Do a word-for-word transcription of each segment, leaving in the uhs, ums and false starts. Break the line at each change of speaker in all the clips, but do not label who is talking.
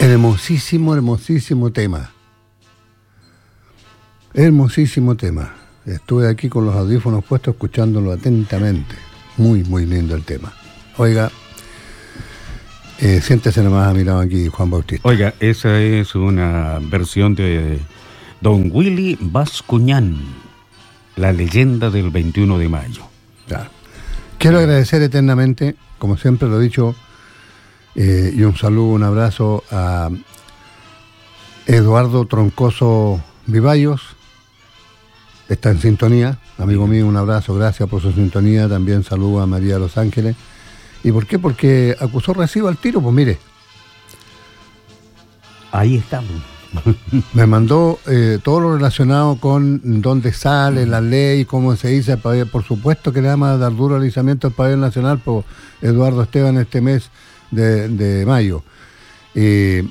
Hermosísimo, hermosísimo tema. Hermosísimo tema. Estuve aquí con los audífonos puestos escuchándolo atentamente. Muy, muy lindo el tema. Oiga, eh, siéntese nomás a mi lado aquí, Juan Bautista.
Oiga, esa es una versión de Don Willy Bascuñán, la leyenda del veintiuno de mayo.
Claro. Quiero agradecer eternamente, como siempre lo he dicho, eh, y un saludo, un abrazo a Eduardo Troncoso Vivallos. Está en sintonía, amigo mío, un abrazo, gracias por su sintonía. También saludo a María de Los Ángeles. ¿Y por qué? Porque acusó recibo al tiro, pues mire.
Ahí estamos.
Me mandó eh, todo lo relacionado con dónde sale la ley, cómo se dice, por supuesto que le vamos a dar duro alisamiento al pabellón nacional por Eduardo Esteban este mes de, de mayo. Eh,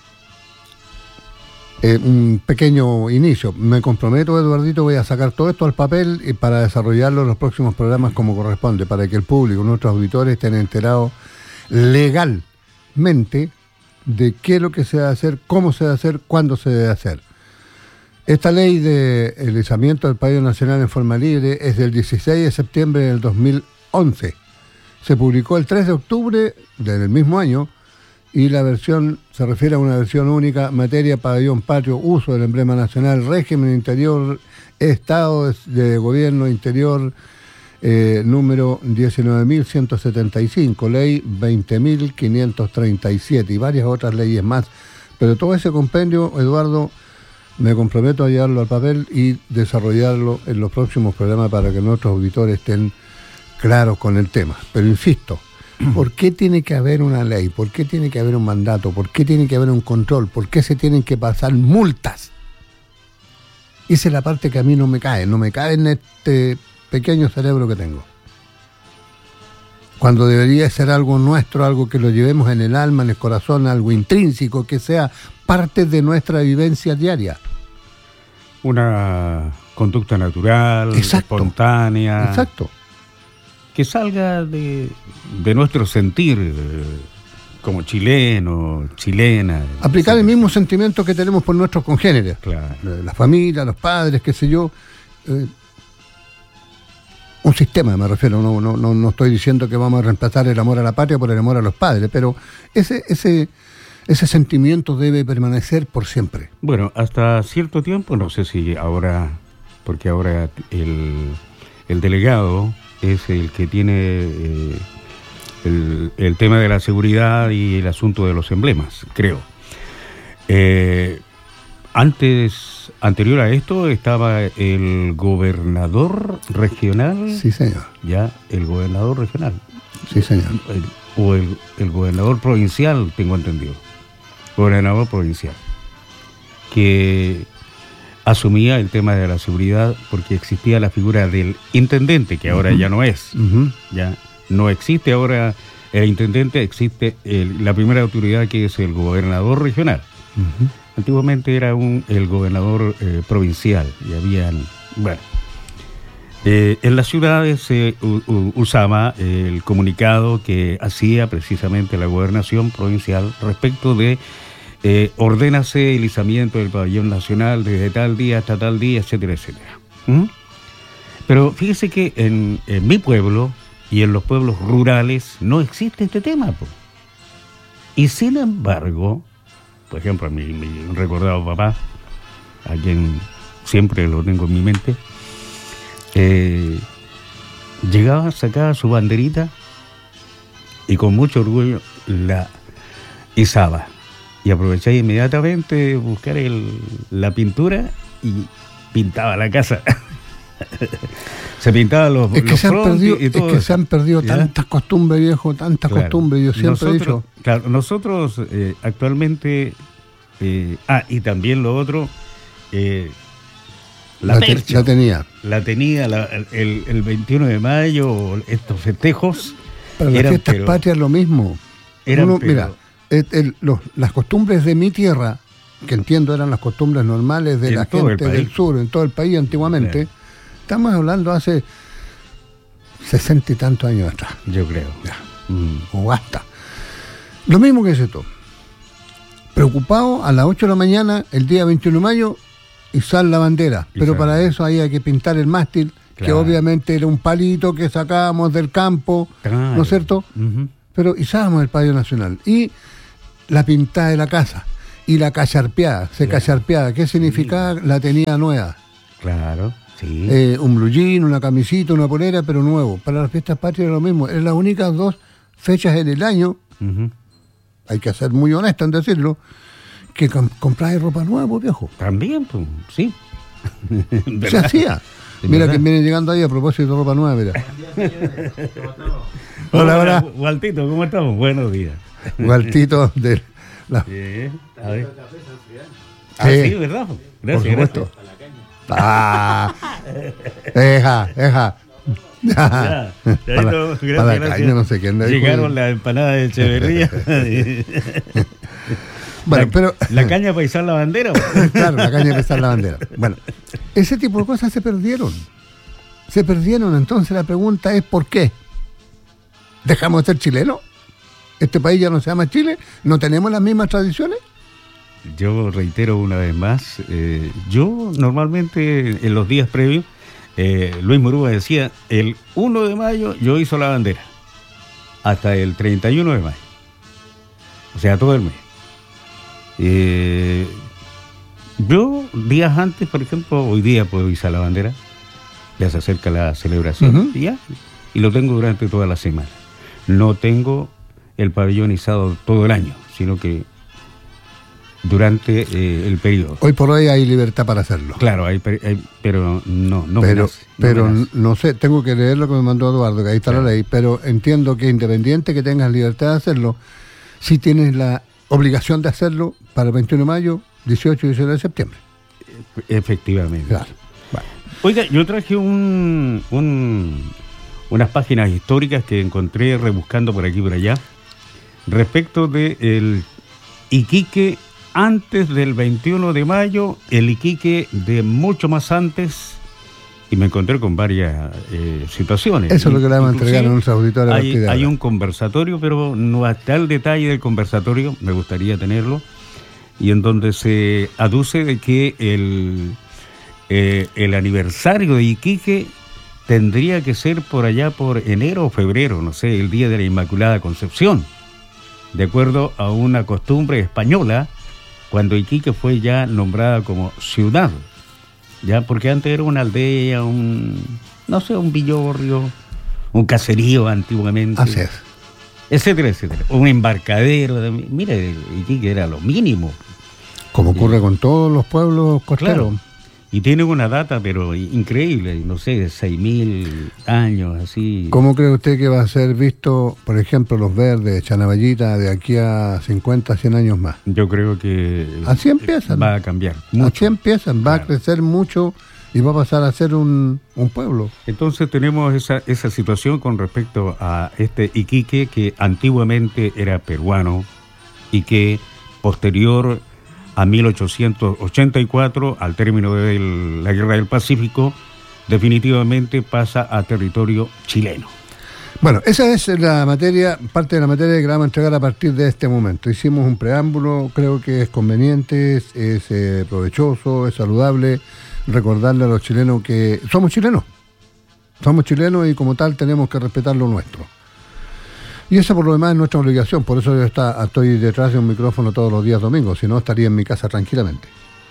eh, un pequeño inicio. Me comprometo, Eduardito, voy a sacar todo esto al papel y para desarrollarlo en los próximos programas como corresponde, para que el público, nuestros auditores estén enterados legalmente de qué es lo que se debe hacer, cómo se debe hacer, cuándo se debe hacer. Esta ley de alisamiento del pabellón nacional en forma libre es del dieciséis de septiembre del dos mil once. Se publicó el tres de octubre del mismo año y la versión se refiere a una versión única, materia, pabellón patrio, uso del emblema nacional, régimen interior, estado de gobierno interior, Eh, número diecinueve mil ciento setenta y cinco, ley veinte mil quinientos treinta y siete y varias otras leyes más. Pero todo ese compendio, Eduardo, me comprometo a llevarlo al papel y desarrollarlo en los próximos programas para que nuestros auditores estén claros con el tema. Pero insisto, ¿por qué tiene que haber una ley? ¿Por qué tiene que haber un mandato? ¿Por qué tiene que haber un control? ¿Por qué se tienen que pasar multas? Esa es la parte que a mí no me cae, no me cae en este pequeño cerebro que tengo. Cuando debería ser algo nuestro, algo que lo llevemos en el alma, en el corazón, algo intrínseco, que sea parte de nuestra vivencia diaria.
Una conducta natural, exacto, espontánea.
Exacto.
Que salga de, de nuestro sentir eh, como chileno, chilena.
Aplicar etcétera. El mismo sentimiento que tenemos por nuestros congéneres.
Claro.
La familia, los padres, qué sé yo. Eh, Un sistema, me refiero, no, no, no, no estoy diciendo que vamos a reemplazar el amor a la patria por el amor a los padres, pero ese, ese, ese sentimiento debe permanecer por siempre.
Bueno, hasta cierto tiempo, no sé si ahora, porque ahora el, el delegado es el que tiene eh, el, el tema de la seguridad y el asunto de los emblemas, creo. Eh, antes... Anterior a esto estaba el gobernador regional.
Sí, señor.
Ya, el gobernador regional.
Sí, señor.
El, o el, el gobernador provincial, tengo entendido. Gobernador provincial. Que asumía el tema de la seguridad porque existía la figura del intendente, que ahora uh-huh. ya no es.
Uh-huh.
Ya no existe ahora el intendente, existe el, la primera autoridad que es el gobernador regional. Uh-huh. Antiguamente era un, el gobernador eh, provincial y habían, bueno, eh, en las ciudades se uh, uh, usaba el comunicado que hacía precisamente la gobernación provincial respecto de eh, ordénase el izamiento del pabellón nacional desde tal día hasta tal día, etcétera, etcétera. ¿Mm? Pero fíjese que en, en mi pueblo y en los pueblos rurales no existe este tema, po. Y sin embargo, por ejemplo, a mi, mi recordado papá, a quien siempre lo tengo en mi mente, eh, llegaba, sacaba su banderita y con mucho orgullo la izaba. Y aprovechaba inmediatamente buscar el, la pintura y pintaba la casa. Se pintaban los,
es que
los
se han perdido,
y todo
es que
eso.
se han perdido
¿Ya?
tantas costumbres, viejo, tantas
claro.
costumbres. Yo siempre
nosotros,
he dicho.
Claro, nosotros eh, actualmente. Eh, ah, y también lo otro. Eh, la,
la,
percha,
te, la tenía.
La tenía la, el, el veintiuno de mayo, estos festejos.
Para las fiestas pero, patrias lo mismo.
Eran,
Uno,
pero,
mira, el, el, los, las costumbres de mi tierra, que entiendo eran las costumbres normales de la gente del sur, en todo el país antiguamente. Claro. Estamos hablando hace sesenta y tantos años atrás.
Yo creo.
Ya. Mm. O hasta. Lo mismo que dices tú. ocupado a las ocho de la mañana, el día veintiuno de mayo, izar la bandera.
Izar.
Pero para eso había que pintar el mástil, claro, que obviamente era un palito que sacábamos del campo, claro, ¿no es cierto? Uh-huh. Pero izábamos el pabellón nacional. Y la pintada de la casa, y la cacharpeada, se claro. cacharpeada. ¿Qué significaba? Sí. La tenía nueva.
Claro, sí.
Eh, un blue jean, una camisita, una polera, pero nuevo. Para las fiestas patrias era lo mismo. Eran las únicas dos fechas en el año, uh-huh, hay que ser muy honesto en decirlo, que com- compráis ropa nueva, viejo.
También, pues, sí.
Se hacía. Mira que viene llegando ahí a propósito de ropa nueva, mira.
Hola, hola. Waltito, ¿cómo estamos? Buenos días.
Waltito de la...
Sí, a ver. Ah, sí, ¿verdad? Gracias,
por supuesto. Ah, deja, deja.
Ya, ya para,
no, gracias, para la caña, no sé quién.
Llegaron las empanadas de Echeverría.
Bueno,
la,
pero
la caña para izar la bandera.
Claro, la caña para izar la bandera. Bueno, ese tipo de cosas se perdieron. Se perdieron, entonces la pregunta es ¿por qué? ¿Dejamos de ser chilenos? ¿Este país ya no se llama Chile? ¿No tenemos las mismas tradiciones?
Yo reitero una vez más, eh, yo normalmente en los días previos, eh, Luis Murúa decía, el primero de mayo yo hizo la bandera, hasta el treinta y uno de mayo, o sea, todo el mes. Eh, yo, días antes, por ejemplo, hoy día puedo izar la bandera, ya se acerca la celebración, uh-huh, y ya, y lo tengo durante toda la semana. No tengo el pabellón izado todo el año, sino que durante eh, el periodo.
Hoy por hoy hay libertad para hacerlo.
Claro, hay, hay, pero no, no
pero,
me nace, no
pero
me nace.
No sé, tengo que leer lo que me mandó Eduardo, que ahí está, claro, la ley, pero entiendo que independiente que tengas libertad de hacerlo, si tienes la obligación de hacerlo para el veintiuno de mayo, dieciocho y diecinueve de septiembre.
Efectivamente.
Claro. Bueno.
Oiga, yo traje un, un unas páginas históricas que encontré rebuscando por aquí y por allá respecto de el Iquique antes del veintiuno de mayo, el Iquique de mucho más antes, y me encontré con varias eh, situaciones.
Eso es lo que le vamos a entregar a nuestros auditores.
Hay, hay un conversatorio, pero no hasta el detalle del conversatorio, me gustaría tenerlo, y en donde se aduce de que el, eh, el aniversario de Iquique tendría que ser por allá por enero o febrero, no sé, el día de la Inmaculada Concepción, de acuerdo a una costumbre española, cuando Iquique fue ya nombrada como ciudad, ya porque antes era una aldea, un, no sé, un villorrio, un caserío antiguamente,
así es,
etcétera, etcétera, un embarcadero, mira, Iquique era lo mínimo.
Como ocurre y, con todos los pueblos costeros.
Claro, y tiene una data, pero increíble, no sé, de seis mil años, así.
¿Cómo cree usted que va a ser visto, por ejemplo, los verdes, Chanaballita, de aquí a cincuenta, cien años más?
Yo creo que
así empiezan.
Va a cambiar mucho.
Así empiezan, va, claro, a crecer mucho y va a pasar a ser un, un pueblo.
Entonces tenemos esa, esa situación con respecto a este Iquique, que antiguamente era peruano y que posterior a mil ochocientos ochenta y cuatro, al término de la Guerra del Pacífico, definitivamente pasa a territorio chileno.
Bueno, esa es la materia, parte de la materia que vamos a entregar a partir de este momento. Hicimos un preámbulo, creo que es conveniente, es, es eh, provechoso, es saludable recordarle a los chilenos que somos chilenos. Somos chilenos y como tal tenemos que respetar lo nuestro. Y eso por lo demás es nuestra obligación, por eso yo está, estoy detrás de un micrófono todos los días domingos, si no estaría en mi casa tranquilamente.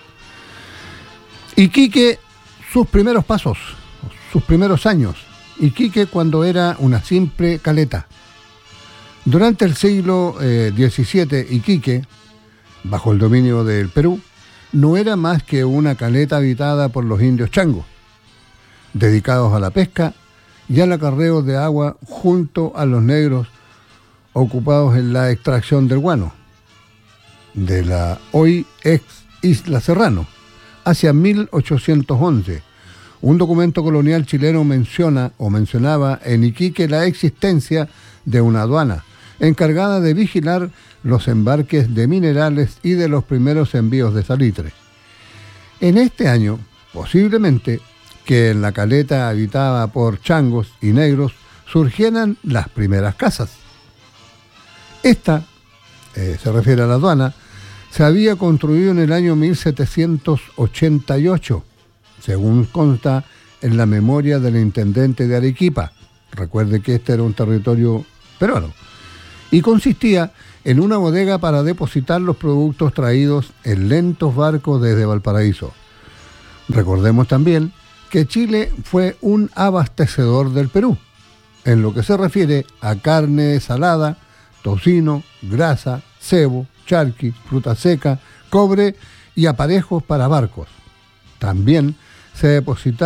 Iquique, sus primeros pasos, sus primeros años. Iquique cuando era una simple caleta. Durante el siglo eh, diecisiete, Iquique, bajo el dominio del Perú, no era más que una caleta habitada por los indios changos, dedicados a la pesca y al acarreo de agua junto a los negros ocupados en la extracción del guano, de la hoy ex Isla Serrano, hacia mil ochocientos once. Un documento colonial chileno menciona o mencionaba en Iquique la existencia de una aduana encargada de vigilar los embarques de minerales y de los primeros envíos de salitre. En este año, posiblemente, que en la caleta habitada por changos y negros surgieran las primeras casas. Esta, eh, se refiere a la aduana, se había construido en el año mil setecientos ochenta y ocho, según consta en la memoria del intendente de Arequipa. Recuerde que este era un territorio peruano. Y consistía en una bodega para depositar los productos traídos en lentos barcos desde Valparaíso. Recordemos también que Chile fue un abastecedor del Perú, en lo que se refiere a carne salada, tocino, grasa, cebo, charqui, fruta seca, cobre y aparejos para barcos. También se depositaron